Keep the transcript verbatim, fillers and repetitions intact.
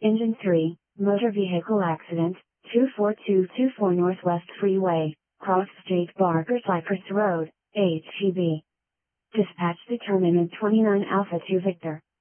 Engine three, motor vehicle accident, two four two two four Northwest Freeway, Cross Street Barker Cypress Road, H E B. Dispatch determinant twenty-nine Alpha two Victor.